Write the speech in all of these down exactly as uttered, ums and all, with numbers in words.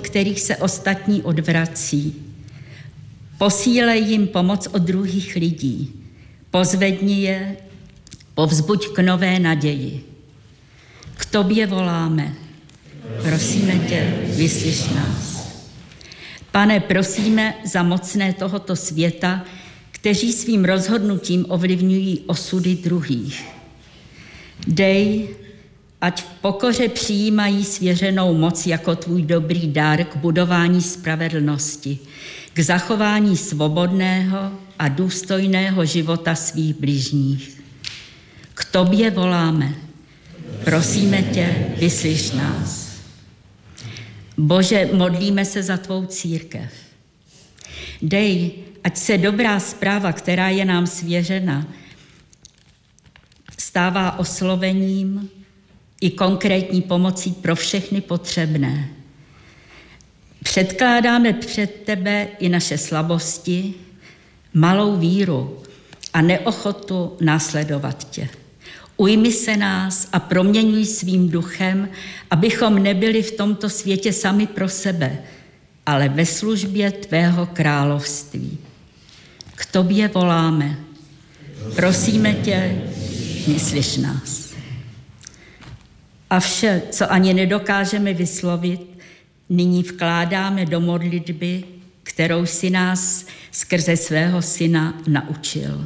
kterých se ostatní odvrací. Posílej jim pomoc od druhých lidí. Pozvedni je, povzbuď k nové naději. K tobě voláme. Prosíme tě, vyslyš nás. Pane, prosíme za mocné tohoto světa, kteří svým rozhodnutím ovlivňují osudy druhých. Dej, ať v pokoře přijímají svěřenou moc jako tvůj dobrý dár k budování spravedlnosti, k zachování svobodného a důstojného života svých bližních. K tobě voláme. Prosíme tě, vyslyš nás. Bože, modlíme se za tvou církev. Dej, ať se dobrá zpráva, která je nám svěřena, stává oslovením i konkrétní pomocí pro všechny potřebné. Předkládáme před tebe i naše slabosti, malou víru a neochotu následovat tě. Ujmi se nás a proměňuj svým duchem, abychom nebyli v tomto světě sami pro sebe, ale ve službě tvého království. K tobě voláme. Prosíme tě, vyslyš nás. A vše, co ani nedokážeme vyslovit, nyní vkládáme do modlitby, kterou si nás skrze svého syna naučil.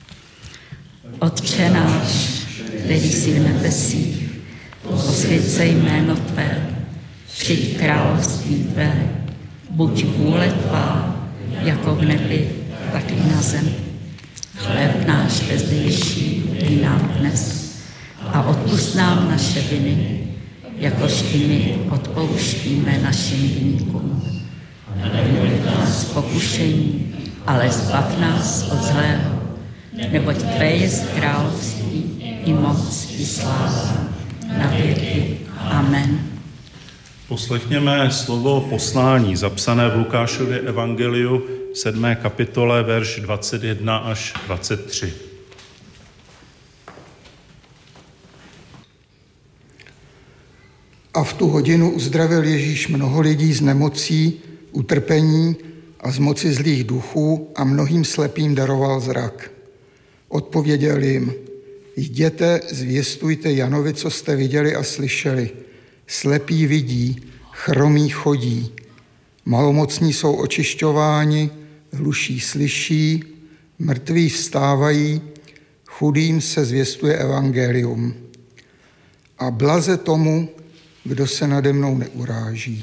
Otče náš, který jsi v nebesích, posvěť se jméno tvé, přijď království tvé, buď vůle tvá, jako v nebi, tak i na zemi. Chléb náš bezdejší dej nám dnes a odpusť nám naše viny, jakož i my odpouštíme našim viníkům. Neveď nás pokušení, ale zbav nás od zlého, neboť tvé jest království i moc i sláva na věky. Amen. Poslechněme slovo poslání zapsané v Lukášově evangeliu v sedmé kapitole, verš dvacet jedna až dvacet tři. A v tu hodinu uzdravil Ježíš mnoho lidí z nemocí, utrpení a z moci zlých duchů a mnohým slepým daroval zrak. Odpověděl jim: jděte, zvěstujte Janovi, co jste viděli a slyšeli. Slepí vidí, chromí chodí, malomocní jsou očišťováni, hluší slyší, mrtví vstávají, chudým se zvěstuje evangelium. A blaze tomu, kdo se nade mnou neuráží.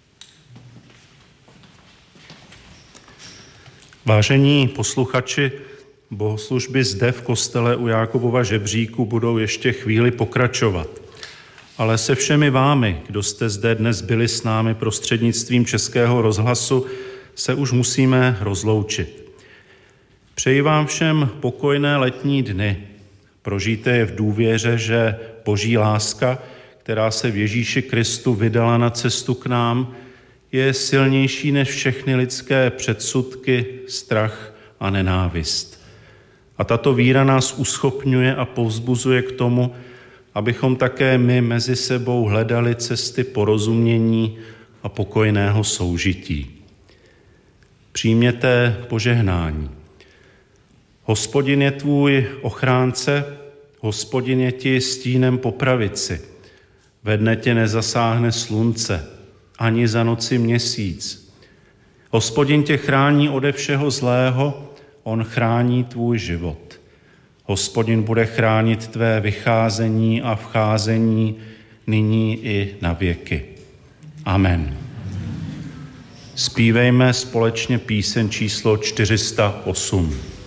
Vážení posluchači, bohoslužby zde v kostele u Jákobova žebříku budou ještě chvíli pokračovat. Ale se všemi vámi, kdo jste zde dnes byli s námi prostřednictvím Českého rozhlasu, se už musíme rozloučit. Přeji vám všem pokojné letní dny. Prožijte je v důvěře, že Boží láska, která se v Ježíši Kristu vydala na cestu k nám, je silnější než všechny lidské předsudky, strach a nenávist. A tato víra nás uschopňuje a povzbuzuje k tomu, abychom také my mezi sebou hledali cesty porozumění a pokojného soužití. Přijměte požehnání. Hospodin je tvůj ochránce, Hospodin je ti stínem po pravici. Ve dne tě nezasáhne slunce, ani za noci měsíc. Hospodin tě chrání ode všeho zlého, on chrání tvůj život. Hospodin bude chránit tvé vycházení a vcházení nyní i na věky. Amen. Zpívejme společně píseň číslo čtyři sta osm.